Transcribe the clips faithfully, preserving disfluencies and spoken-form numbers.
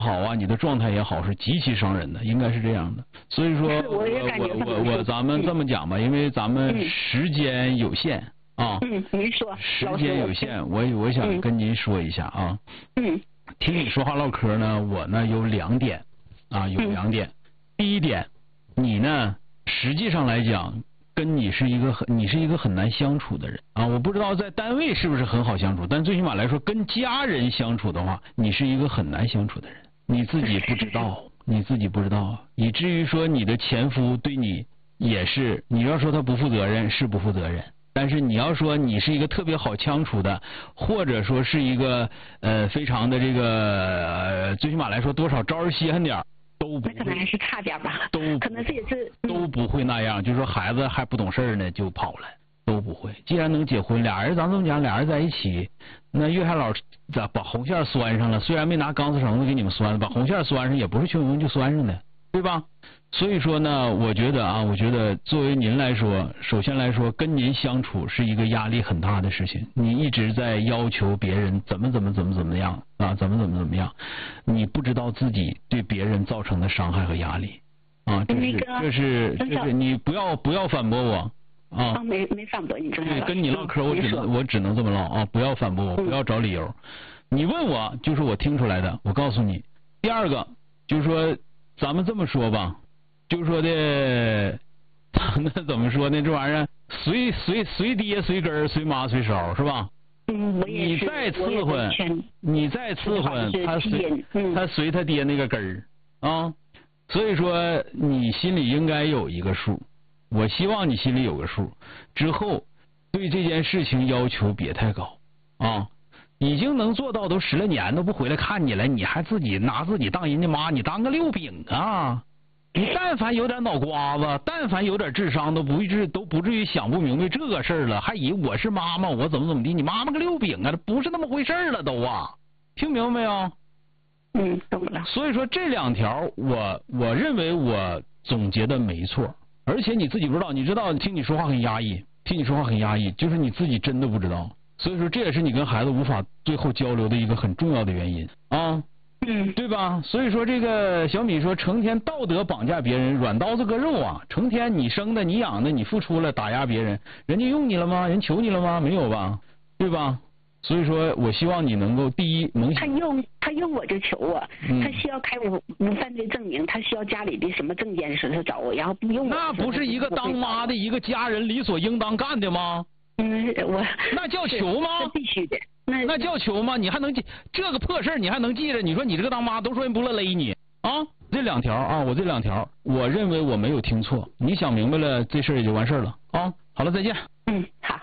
好啊，你的状态也好，是极其伤人的，应该是这样的。所以说，我我我我咱们这么讲吧，因为咱们时间有限啊。 嗯，您说。 时间有限，我我想跟您说一下啊。 嗯。 听你说话唠嗑呢，我呢有两点啊，有两点。第一点，你呢实际上来讲，跟你是一个很你是一个很难相处的人啊。我不知道在单位是不是很好相处，但最起码来说，跟家人相处的话，你是一个很难相处的人。你自己不知道，你自己不知道，以至于说你的前夫对你也是，你要说他不负责任是不负责任，但是你要说你是一个特别好相处的，或者说是一个呃非常的这个、呃、最起码来说多少招稀罕点都不会， 那可能还是差点吧， 都可能这也是、 嗯、都不会那样，就说孩子还不懂事呢就跑了，都不会。既然能结婚，俩人咱这么讲，俩人在一起，那岳海老咋把红线拴上了？虽然没拿钢丝绳子给你们拴，把红线拴上也不是轻易就拴上的，对吧？所以说呢，我觉得啊，我觉得作为您来说，首先来说，跟您相处是一个压力很大的事情。你一直在要求别人怎么怎么怎么怎么样啊，怎么怎么怎么样，你不知道自己对别人造成的伤害和压力啊，这是这是这是你不要不要反驳我啊！ 啊，没没反驳你， 对，跟你唠嗑，我只能我只能这么唠啊，不要反驳我，不要找理由。你问我就是我听出来的，我告诉你。第二个就是说，咱们这么说吧。就是说的，那怎么说呢？这玩意儿随随随爹随根随妈随梢是吧？ 嗯，我也是。 你再伺候，你再伺候，他随、嗯、他随他爹那个根儿啊。所以说你心里应该有一个数，我希望你心里有个数。之后对这件事情要求别太高啊。已经能做到都十来年都不回来看你了，你还自己拿自己当人家妈，你当个六饼啊？你但凡有点脑瓜子，但凡有点智商，都不至都不至于想不明白这个事儿了，还以为我是妈妈，我怎么怎么地？你妈妈个六饼啊，不是那么回事了都啊！听明白没有？ 嗯，懂了。 所以说这两条，我我认为我总结的没错，而且你自己不知道，你知道听你说话很压抑，听你说话很压抑，就是你自己真的不知道。所以说这也是你跟孩子无法最后交流的一个很重要的原因啊。 嗯， 对吧？所以说这个小米说，成天道德绑架别人，软刀子割肉啊！成天你生的、你养的、你付出了，打压别人，人家用你了吗？人求你了吗？没有吧？对吧？所以说我希望你能够第一能。 他用他用我就求我， 嗯、 他需要开我无犯罪证明，他需要家里的什么证件时候找我，然后不用我。 那不是一个当妈的一个家人理所应当干的吗？ 嗯，我那叫求吗？ 必须的。那那叫求吗？你还能记这个破事儿？你还能记着？你说你这个当妈都说人不乐勒你啊！这两条啊，我这两条，我认为我没有听错。你想明白了，这事儿也就完事儿了啊！好了，再见。 嗯，好。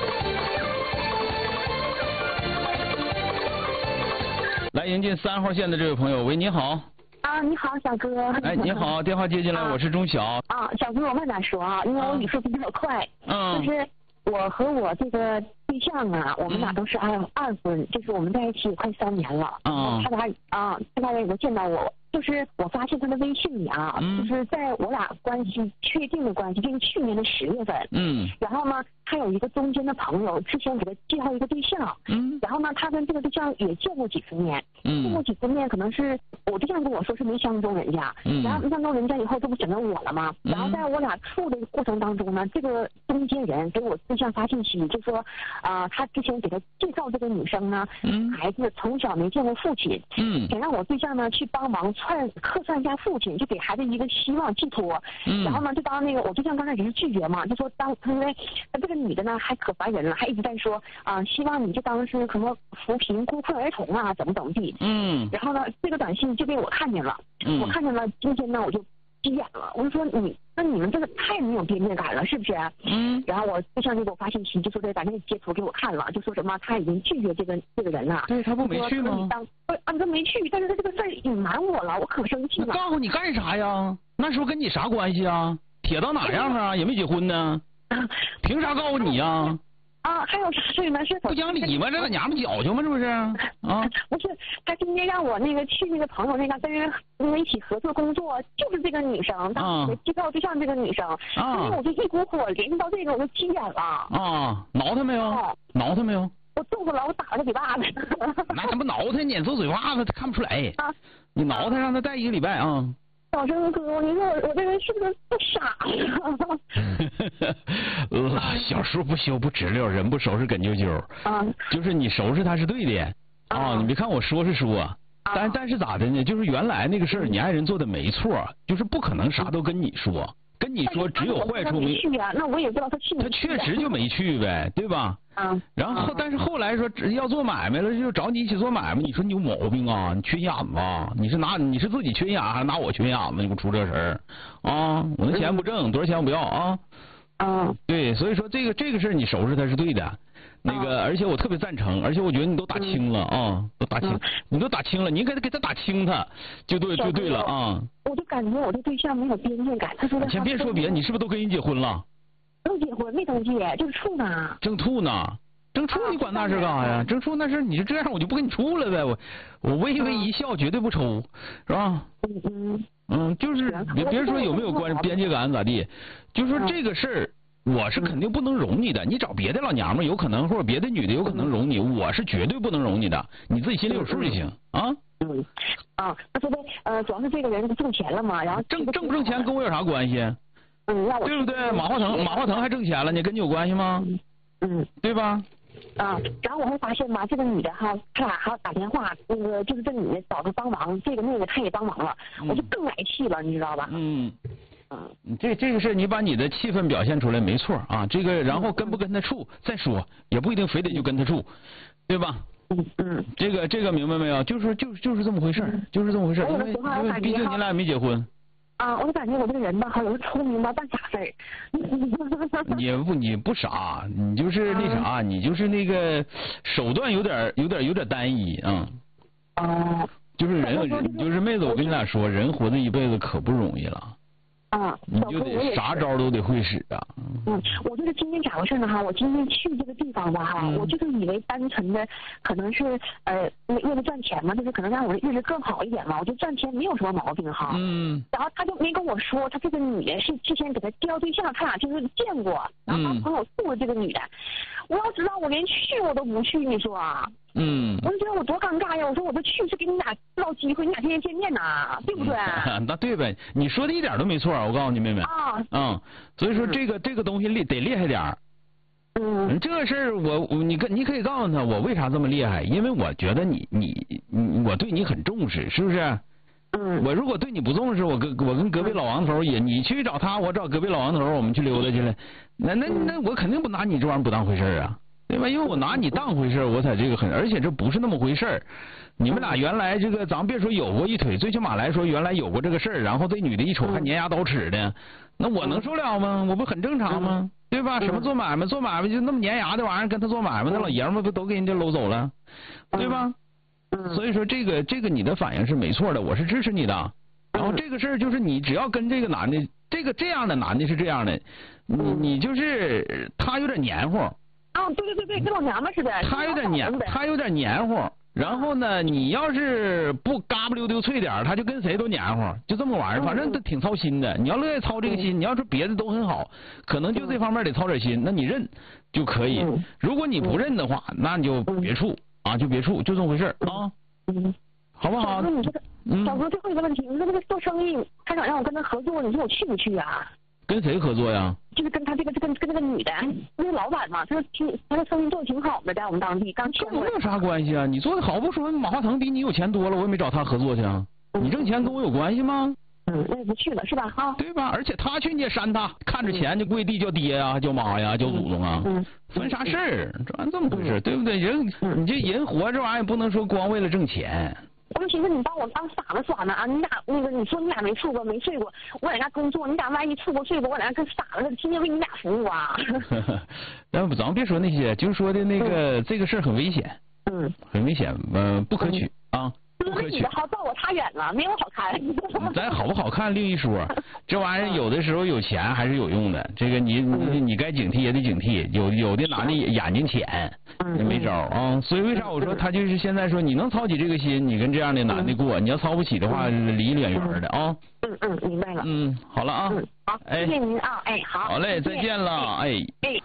来迎接三号线的这位朋友，喂，你好。 啊，你好，小哥。 哎，你好，电话接进来，啊、我是钟晓。 啊，小哥，我慢点说啊，因为我语速比较快。 嗯。 就是我和我这个对象啊，我们俩都是二、嗯、二婚，就是我们在一起快三年了。 啊。 他俩啊，他俩也都见到我。就是我发现他的微信里啊， 嗯、 就是在我俩关系确定的关系，就是去年的十月份。 嗯。 然后呢，他有一个中间的朋友，之前给他介绍一个对象。 嗯。 然后呢，他跟这个对象也见过几次面。 嗯。 见过几次面，可能是我对象跟我说是没相中人家。 嗯。 然后没相中人家以后，这不选择我了吗？ 嗯。 然后在我俩处的过程当中呢，这个中间人给我对象发信息，就说啊、呃，他之前给他介绍这个女生呢， 嗯， 孩子从小没见过父亲。 嗯。 想让我对象呢去帮忙。串客串一下父亲，就给孩子一个希望寄托。 嗯。 然后呢，就当那个我对象刚开始是拒绝嘛，就说当因为这个女的呢还可烦人了，还一直在说啊、呃，希望你就当是什么扶贫孤困儿童啊，怎么怎么地。 嗯。 然后呢，这个短信就被我看见了。 嗯。 我看见了，今天呢我就急眼了，我就说你那你们这个太没有边界感了，是不是？ 嗯。 然后我对象就给我发信息，就说得把那个截图给我看了，就说什么他已经拒绝这个这个人了。 对，他不没去吗？ 当啊，你都没去，但是他这个事儿隐瞒我了，我可生气了。 告诉你干啥呀？那时候跟你啥关系啊？铁到哪样啊？也没结婚呢。凭啥告诉你呀？ 啊，还有啥事呢？是不讲理吗？这个娘们矫情吗？这不是？啊， 不是，他今天让我那个去那个朋友那个跟人跟人一起合作工作，就是这个女生，他介绍对象这个女生， 啊， 所以我就一股火联系到这个，我就急眼了。 啊，挠他没有？哦、挠他没有？ 我揍他了，我打了他嘴巴子。 那怎么挠他呢？揍嘴巴子，他看不出来。 啊你挠他，让他戴一个礼拜啊。 小生哥，你说我我这人是不是太傻呀？ 呃，小时候不修不直溜，人不收拾梗啾啾。啊。就是你收拾他是对的。啊。你别看我说是说，但但是咋的呢？就是原来那个事儿，你爱人做的没错，就是不可能啥都跟你说。跟你说只有坏处没去啊，那我也不知道他去没去。 他确实就没去呗，对吧？ 嗯。 然后，但是后来说要做买卖了，就找你一起做买卖。你说你有毛病啊？你缺眼子？你是拿你是自己缺眼还是拿我缺眼子？你给我出这事儿啊！我那钱不挣，多少钱我不要啊？ 嗯。 对，所以说这个这个事儿你收拾他是对的。那个，而且我特别赞成，而且我觉得你都打轻了啊，都打轻，你都打轻了，你给他给他打轻他，就对就对了啊。 我就感觉我这对象没有边界感，他说的。 先别说别，你是不是都跟人结婚了？ 都结婚没登记，就是处呢。 正处呢，正处你管那事干啥呀？正处那事你就这样，我就不跟你处了呗。我我微微一笑，绝对不抽，是吧？ 嗯嗯。 嗯，就是别别说有没有关边界感咋地，就说这个事儿。我是肯定不能容你的，你找别的老娘们有可能，或者别的女的有可能容你，我是绝对不能容你的，你自己心里有数就行啊。 嗯，啊，他说的呃，主要是这个人挣钱了嘛，然后挣挣不挣钱跟我有啥关系？ 嗯，让我对不对？马化腾马化腾还挣钱了，你跟你有关系吗？ 嗯， 对吧？ 啊，然后我会发现吧，这个女的哈，他俩还要打电话，那个就是这女的找他帮忙，这个那个他也帮忙了，我就更来气了，你知道吧？ 嗯。嗯，这这个事你把你的气氛表现出来没错啊，这个然后跟不跟他处再说，也不一定非得就跟他处，对吧？ 嗯嗯， 这个这个明白没有？就是就是就是这么回事儿，就是这么回事儿，因为因为毕竟你俩也没结婚。 啊，我就感觉我这个人吧，好有时聪明吧，办傻事儿。 你不你不傻，你就是那啥，你就是那个手段有点有点有点单一啊。 哦。 就是人就是妹子，我跟你俩说，人活这一辈子可不容易了。 啊， 你就得啥招都得会使啊。 嗯，我就是今天咋回事呢哈？我今天去这个地方吧哈， 嗯、 我就是以为单纯的可能是呃为了赚钱嘛，就是可能让我的日子更好一点嘛，我就赚钱没有什么毛病哈。 嗯。 然后他就没跟我说，他这个女的是之前给他介绍对象，他俩就是见过，然后他朋友处的这个女的，我要知道我连去我都不去，你说啊？ 嗯， 我就觉得我多尴尬呀！我说我这去是给你俩制造机会，你俩天天见面呐，对不对？ 嗯、那对呗，你说的一点都没错，我告诉你妹妹。 啊。 嗯，所以说这个、嗯、这个东西厉得厉害点儿。 嗯。 这个事儿我我你跟你可以告诉他我为啥这么厉害，因为我觉得你你你我对你很重视，是不是？ 嗯。 我如果对你不重视，我跟我跟隔壁老王头也，你去找他，我找隔壁老王头，我们去溜达去了，那那那我肯定不拿你这玩意儿不当回事儿啊。对吧？因为我拿你当回事儿，我才这个很，而且这不是那么回事儿。你们俩原来这个，咱别说有过一腿，最起码来说原来有过这个事儿，然后这女的一瞅还粘牙倒齿的，那我能受了吗？我不很正常吗？对吧？什么做买卖，做买卖就那么粘牙的玩意儿，跟他做买卖，那老爷们不都给人家搂走了，对吧？所以说这个这个你的反应是没错的，我是支持你的。然后这个事儿就是你只要跟这个男的，这个这样的男的是这样的，你你就是他有点黏糊。 啊，对对对对，跟老娘们似的。 他有点黏，他有点黏糊。然后呢，你要是不嘎不溜丢脆点，他就跟谁都黏糊，就这么玩意儿。反正他挺操心的。你要乐意操这个心，你要是别的都很好，可能就这方面得操点心，那你认就可以。如果你不认的话，那你就别处啊，就别处，就这么回事啊。 嗯， 好不好？ 小哥，你这个，小哥最后一个问题，你说这个做生意，他想让我跟他合作，你说我去不去啊？ 跟谁合作呀？ 就是跟他这个这个跟那个女的，那个老板嘛，他说挺他的生意做的挺好的，在我们当地刚去。 跟我有啥关系啊？你做的好不说，马化腾比你有钱多了，我也没找他合作去啊。你挣钱跟我有关系吗？ 嗯，那也不去了是吧？哈。 对吧？而且他去你也扇他，看着钱就跪地叫爹呀、啊，叫妈呀，叫祖宗啊。嗯。分啥事儿？这这么回事，对不对？人你这人活这玩意儿也不能说光为了挣钱。 我就寻思你把我当傻子耍呢啊！你俩那个你说你俩没处过没睡过，我在家工作，你俩万一处过睡过，我俩跟傻子天天为你俩服务啊！ 咱咱别说那些，就是说的那个、嗯、这个事儿很危险， 嗯， 很危险，嗯、呃，不可取、嗯、啊。不可取， 好照我差远了，没有好看。 咱好不好看另一说，这玩意儿有的时候有钱还是有用的。这个你你你该警惕也得警惕，有有的男的眼睛浅，没招啊。所以为啥我说他就是现在说你能操起这个心，你跟这样的男的过；你要操不起的话，离远远的啊。 嗯嗯，明白了。 嗯，好了啊。 嗯，好，谢谢您啊，哎，好。 好嘞，再见了，哎。 哎。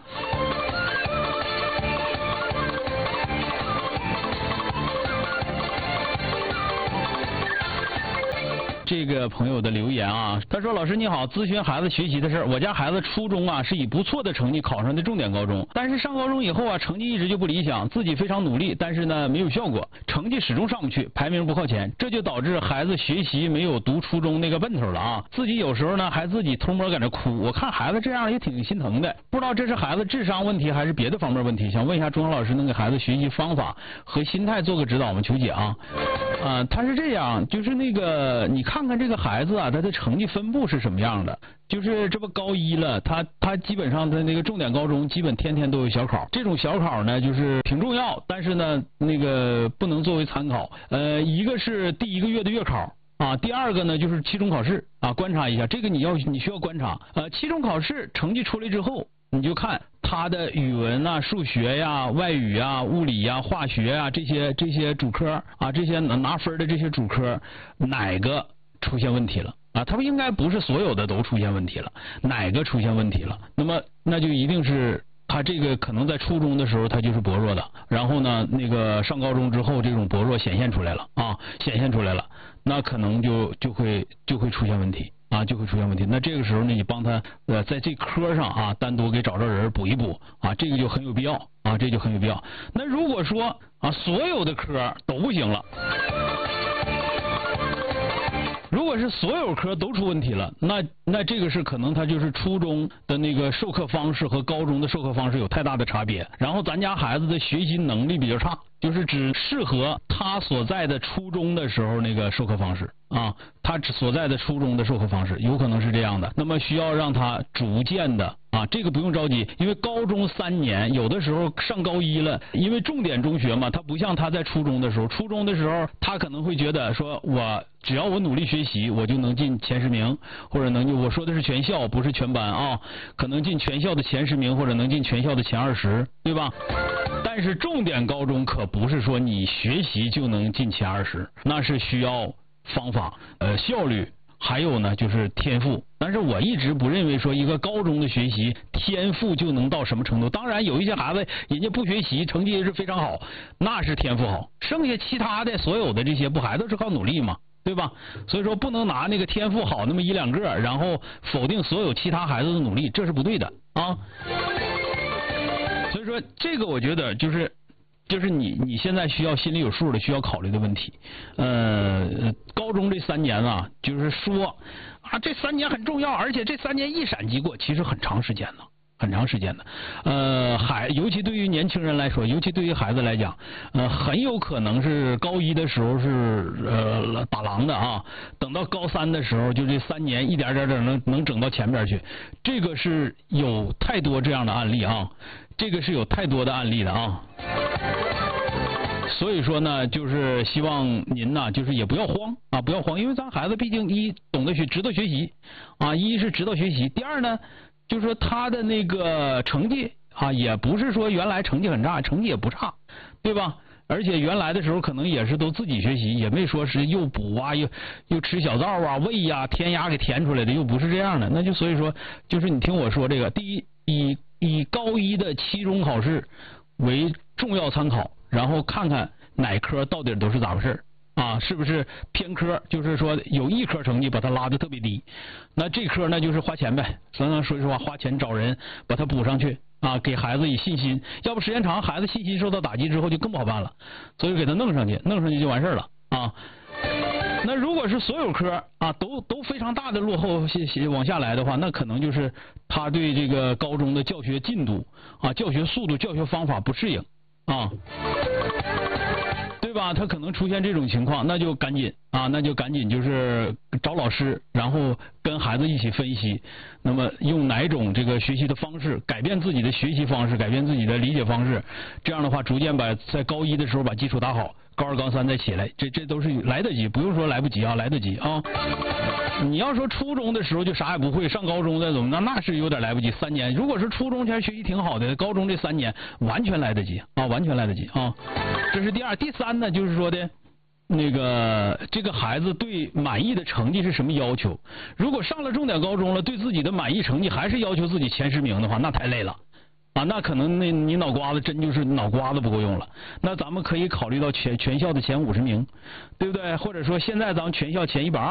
这个朋友的留言啊，他说：“老师你好，咨询孩子学习的事儿。我家孩子初中啊是以不错的成绩考上的重点高中，但是上高中以后啊，成绩一直就不理想，自己非常努力，但是呢没有效果，成绩始终上不去，排名不靠前，这就导致孩子学习没有读初中那个奔头了啊。自己有时候呢还自己偷摸搁那哭，我看孩子这样也挺心疼的，不知道这是孩子智商问题还是别的方面问题，想问一下钟老师，能给孩子学习方法和心态做个指导吗？求解啊。”啊、呃，他是这样，就是那个，你看看这个孩子啊，他的成绩分布是什么样的？就是这不高一了，他他基本上他那个重点高中基本天天都有小考，这种小考呢就是挺重要，但是呢那个不能作为参考。呃，一个是第一个月的月考。啊，第二个呢就是期中考试啊，观察一下这个你要你需要观察。呃，期中考试成绩出来之后，你就看他的语文啊、数学呀、外语啊、物理呀、化学啊这些这些主科啊，这些拿分的这些主科哪个出现问题了啊？他们应该不是所有的都出现问题了，哪个出现问题了？那么那就一定是。他这个可能在初中的时候他就是薄弱的，然后呢，那个上高中之后这种薄弱显现出来了啊，显现出来了，那可能就就会就会出现问题啊，就会出现问题。那这个时候呢，你帮他呃在这科上啊单独给找着人补一补啊，这个就很有必要啊，这就很有必要。那如果说啊所有的科都不行了。如果是所有科都出问题了，那那这个是可能他就是初中的那个授课方式和高中的授课方式有太大的差别，然后咱家孩子的学习能力比较差，就是只适合他所在的初中的时候那个授课方式啊，他所在的初中的授课方式有可能是这样的，那么需要让他逐渐的啊，这个不用着急，因为高中三年有的时候上高一了，因为重点中学嘛，他不像他在初中的时候，初中的时候他可能会觉得说我只要我努力学习，我就能进前十名，或者能我说的是全校不是全班啊，可能进全校的前十名或者能进全校的前二十，对吧？但是重点高中可不是说你学习就能进前二十，那是需要方法、呃效率，还有呢就是天赋。但是我一直不认为说一个高中的学习天赋就能到什么程度。当然有一些孩子人家不学习成绩也是非常好，那是天赋好，剩下其他的所有的这些不还都是靠努力吗？对吧？所以说不能拿那个天赋好那么一两个，然后否定所有其他孩子的努力，这是不对的啊。所以说这个我觉得就是就是你你现在需要心里有数的需要考虑的问题。呃，高中这三年啊，就是说啊这三年很重要，而且这三年一闪即过，其实很长时间呢。很长时间的，呃，孩，尤其对于年轻人来说，尤其对于孩子来讲，呃，很有可能是高一的时候是呃打狼的啊，等到高三的时候，就这三年一点点点能能整到前边去，这个是有太多这样的案例啊，这个是有太多的案例的啊。所以说呢，就是希望您呢，就是也不要慌啊，不要慌，因为咱孩子毕竟一懂得学，知道学习啊，一是知道学习，第二呢。就是说他的那个成绩啊，也不是说原来成绩很差，成绩也不差，对吧？而且原来的时候可能也是都自己学习，也没说是又补啊，又又吃小灶啊、喂呀、啊、填鸭给填出来的，又不是这样的。那就所以说，就是你听我说这个，第一，以以高一的期中考试为重要参考，然后看看哪科到底都是咋回事。啊，是不是偏科？就是说有一科成绩把它拉得特别低，那这科呢就是花钱呗。咱咱说实话，花钱找人把它补上去啊，给孩子以信心。要不时间长，孩子信心受到打击之后就更不好办了，所以给他弄上去，弄上去就完事儿了啊。那如果是所有科啊都都非常大的落后往下来的话，那可能就是他对这个高中的教学进度啊、教学速度、教学方法不适应啊。对吧？他可能出现这种情况，那就赶紧啊，那就赶紧就是找老师，然后跟孩子一起分析，那么用哪种这个学习的方式改变自己的学习方式，改变自己的理解方式，这样的话逐渐把在高一的时候把基础打好，高二高三再起来，这这都是来得及，不用说来不及啊，来得及啊。你要说初中的时候就啥也不会，上高中再怎么那那是有点来不及。三年，如果是初中前学习挺好的，高中这三年完全来得及啊，完全来得及啊。这是第二，第三呢，就是说的，那个这个孩子对满意的成绩是什么要求？如果上了重点高中了，对自己的满意成绩还是要求自己前十名的话，那太累了。啊，那可能那你脑瓜子真就是脑瓜子不够用了。那咱们可以考虑到全全校的前五十名，对不对？或者说现在咱们全校前一百二。